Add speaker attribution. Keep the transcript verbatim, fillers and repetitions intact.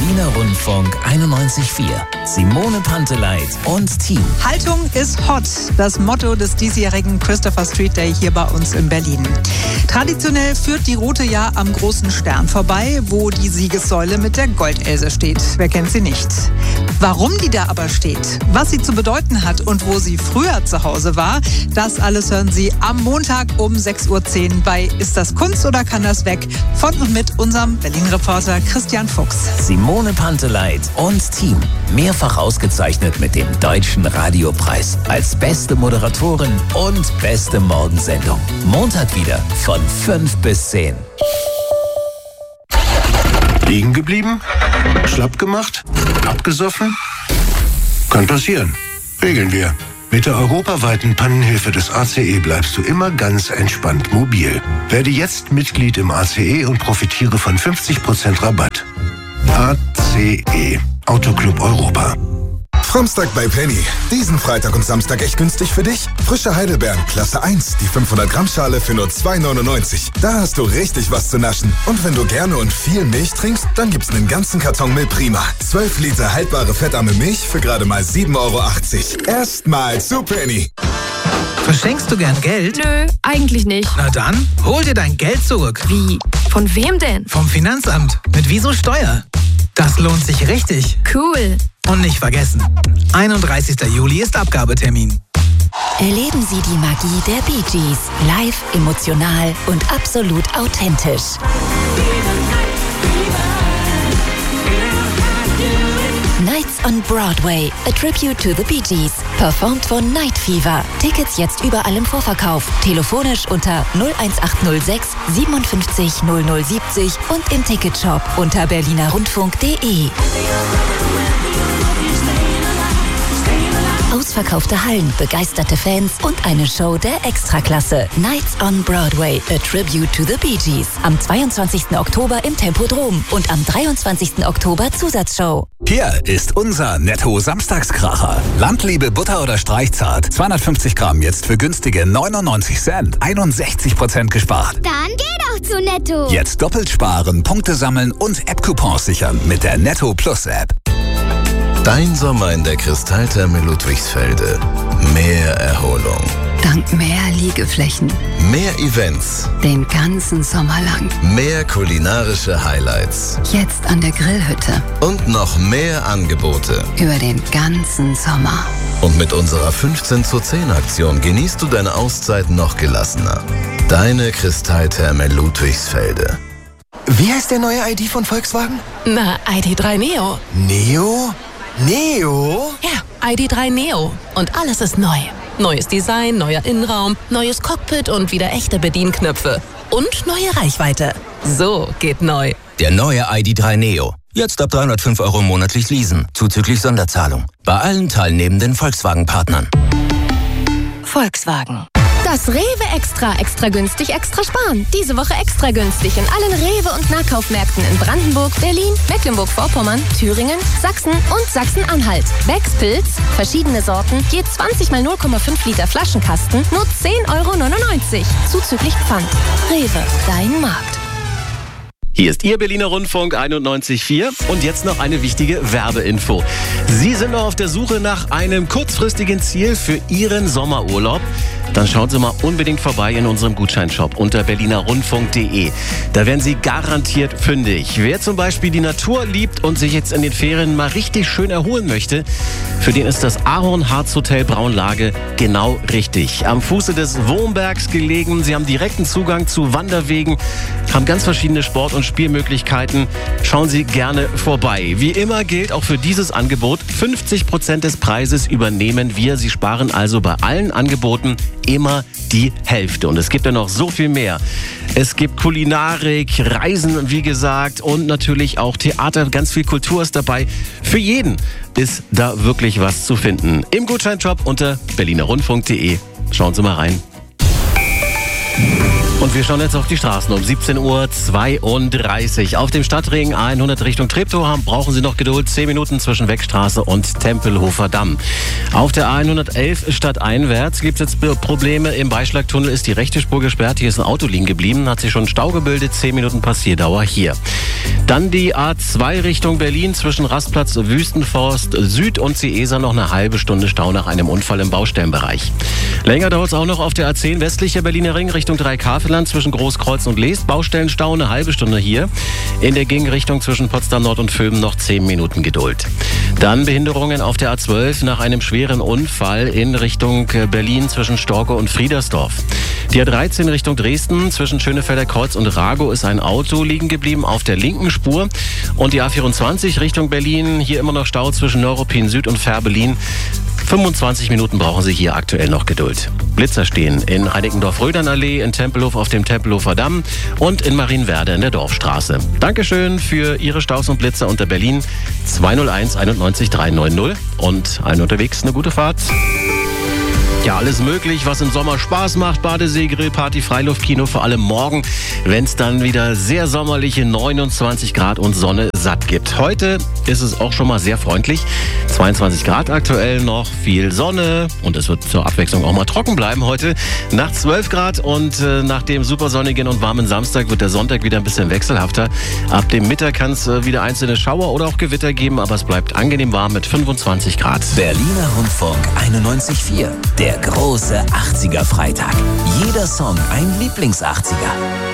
Speaker 1: Berliner Rundfunk einundneunzig Komma vier. Simone Panteleit und Team.
Speaker 2: Haltung ist hot, das Motto des diesjährigen Christopher Street Day hier bei uns in Berlin. Traditionell führt die Route ja am großen Stern vorbei, wo die Siegessäule mit der Goldelse steht. Wer kennt sie nicht? Warum die da aber steht, was sie zu bedeuten hat und wo sie früher zu Hause war, das alles hören Sie am Montag um sechs Uhr zehn bei Ist das Kunst oder kann das weg? Von und mit unserem Berlin-Reporter Christian Fuchs.
Speaker 1: Simone Panteleit und Team. Mehrfach ausgezeichnet mit dem Deutschen Radiopreis als beste Moderatorin und beste Morgensendung. Montag wieder von fünf bis zehn.
Speaker 3: Liegen geblieben? Schlapp gemacht? Abgesoffen? Kann passieren. Regeln wir. Mit der europaweiten Pannenhilfe des A C E bleibst du immer ganz entspannt mobil. Werde jetzt Mitglied im A C E und profitiere von fünfzig Prozent Rabatt. A C E. Autoclub Europa.
Speaker 4: Framstag bei Penny. Diesen Freitag und Samstag echt günstig für dich. Frische Heidelbeeren, Klasse eins, die fünfhundert Gramm Schale für nur zwei neunundneunzig. Da hast du richtig was zu naschen. Und wenn du gerne und viel Milch trinkst, dann gibt's einen ganzen Karton Milch Prima. zwölf Liter haltbare fettarme Milch für gerade mal sieben Euro achtzig. Erstmal zu Penny.
Speaker 5: Verschenkst du gern Geld?
Speaker 6: Nö, eigentlich nicht.
Speaker 5: Na dann, hol dir dein Geld zurück.
Speaker 6: Wie? Von wem denn?
Speaker 5: Vom Finanzamt. Mit Wieso Steuer. Das lohnt sich richtig.
Speaker 6: Cool.
Speaker 5: Und nicht vergessen, einunddreißigster Juli ist Abgabetermin.
Speaker 7: Erleben Sie die Magie der Bee Gees. Live, emotional und absolut authentisch. Nights on Broadway, a tribute to the Bee Gees. Performt von Night Fever. Tickets jetzt überall im Vorverkauf. Telefonisch unter null eins acht null sechs siebenundfünfzig null null siebzig und im Ticketshop unter berlinerrundfunk punkt de. Ausverkaufte Hallen, begeisterte Fans und eine Show der Extraklasse. Nights on Broadway, a tribute to the Bee Gees. Am zweiundzwanzigsten Oktober im Tempodrom und am dreiundzwanzigsten Oktober Zusatzshow.
Speaker 8: Hier ist unser Netto-Samstagskracher. Landliebe Butter oder Streichzart. zweihundertfünfzig Gramm jetzt für günstige neunundneunzig Cent. einundsechzig Prozent gespart.
Speaker 9: Dann geh doch zu Netto.
Speaker 8: Jetzt doppelt sparen, Punkte sammeln und App-Coupons sichern mit der Netto Plus App.
Speaker 10: Dein Sommer in der Kristalltherme Ludwigsfelde. Mehr Erholung.
Speaker 11: Dank mehr Liegeflächen.
Speaker 10: Mehr Events.
Speaker 11: Den ganzen Sommer lang.
Speaker 10: Mehr kulinarische Highlights.
Speaker 11: Jetzt an der Grillhütte.
Speaker 10: Und noch mehr Angebote.
Speaker 11: Über den ganzen Sommer.
Speaker 10: Und mit unserer fünfzehn zu zehn Aktion genießt du deine Auszeit noch gelassener. Deine Kristalltherme Ludwigsfelde.
Speaker 12: Wie heißt der neue I D von Volkswagen?
Speaker 13: Na, I D drei Neo.
Speaker 12: Neo? Neo?
Speaker 13: Ja, I D drei Neo. Und alles ist neu. Neues Design, neuer Innenraum, neues Cockpit und wieder echte Bedienknöpfe. Und neue Reichweite. So geht neu.
Speaker 14: Der neue I D drei Neo. Jetzt ab dreihundertfünf Euro monatlich leasen. Zuzüglich Sonderzahlung. Bei allen teilnehmenden Volkswagen-Partnern.
Speaker 7: Volkswagen.
Speaker 6: Das Rewe Extra, extra günstig, extra sparen. Diese Woche extra günstig in allen Rewe- und Nahkaufmärkten in Brandenburg, Berlin, Mecklenburg-Vorpommern, Thüringen, Sachsen und Sachsen-Anhalt. Becks Pilz, verschiedene Sorten, je zwanzig mal null Komma fünf Liter Flaschenkasten, nur zehn Euro neunundneunzig. Zuzüglich Pfand. Rewe, dein Markt.
Speaker 15: Hier ist Ihr Berliner Rundfunk einundneunzig Komma vier und jetzt noch eine wichtige Werbeinfo. Sie sind noch auf der Suche nach einem kurzfristigen Ziel für Ihren Sommerurlaub? Dann schauen Sie mal unbedingt vorbei in unserem Gutscheinshop unter berlinerrundfunk punkt de. Da werden Sie garantiert fündig. Wer zum Beispiel die Natur liebt und sich jetzt in den Ferien mal richtig schön erholen möchte, für den ist das Ahorn-Harz-Hotel Braunlage genau richtig. Am Fuße des Wurmbergs gelegen. Sie haben direkten Zugang zu Wanderwegen, haben ganz verschiedene Sport- und Spielmöglichkeiten. Schauen Sie gerne vorbei. Wie immer gilt auch für dieses Angebot, fünfzig Prozent des Preises übernehmen wir. Sie sparen also bei allen Angeboten immer die Hälfte. Und es gibt ja noch so viel mehr. Es gibt Kulinarik, Reisen, wie gesagt, und natürlich auch Theater. Ganz viel Kultur ist dabei. Für jeden ist da wirklich was zu finden. Im Gutscheinshop unter berlinerrundfunk punkt de. Schauen Sie mal rein. Und wir schauen jetzt auf die Straßen um siebzehn Uhr zweiunddreißig. Auf dem Stadtring A hundert Richtung Treptow brauchen Sie noch Geduld. zehn Minuten zwischen Weckstraße und Tempelhofer Damm. Auf der A hundertelf stadteinwärts gibt es jetzt Probleme. Im Beischlagtunnel ist die rechte Spur gesperrt. Hier ist ein Auto liegen geblieben. Hat sich schon Stau gebildet. zehn Minuten Passierdauer hier. Dann die A zwei Richtung Berlin zwischen Rastplatz Wüstenforst Süd und Ciesa noch eine halbe Stunde Stau nach einem Unfall im Baustellenbereich. Länger dauert es auch noch auf der A zehn westlicher Berliner Ring Richtung Dreikafelland zwischen Großkreuz und Leest. Baustellenstau eine halbe Stunde hier. In der Gegenrichtung zwischen Potsdam Nord und Vöben noch zehn Minuten Geduld. Dann Behinderungen auf der A zwölf nach einem schweren Unfall in Richtung Berlin zwischen Storkow und Friedersdorf. Die A dreizehn Richtung Dresden zwischen Schönefelder Kreuz und Ragow ist ein Auto liegen geblieben auf der linken Spur. Und die A vierundzwanzig Richtung Berlin, hier immer noch Stau zwischen Neuruppin Süd und Fährberlin. fünfundzwanzig Minuten brauchen Sie hier aktuell noch Geduld. Blitzer stehen in Heinickendorf-Rödern-Allee, in Tempelhof auf dem Tempelhofer Damm und in Marienwerder in der Dorfstraße. Dankeschön für Ihre Staus und Blitzer unter Berlin zwei null eins einundneunzig dreihundertneunzig und allen unterwegs eine gute Fahrt. Ja, alles möglich, was im Sommer Spaß macht. Badesee, Grillparty, Freiluftkino, vor allem morgen, wenn es dann wieder sehr sommerliche neunundzwanzig Grad und Sonne satt gibt. Heute ist es auch schon mal sehr freundlich. zweiundzwanzig Grad aktuell noch, viel Sonne und es wird zur Abwechslung auch mal trocken bleiben heute. Nachts zwölf Grad und äh, nach dem supersonnigen und warmen Samstag wird der Sonntag wieder ein bisschen wechselhafter. Ab dem Mittag kann es äh, wieder einzelne Schauer oder auch Gewitter geben, aber es bleibt angenehm warm mit fünfundzwanzig Grad.
Speaker 1: Berliner Rundfunk einundneunzig Komma vier. Der große achtziger Freitag. Jeder Song ein Lieblings-achtziger.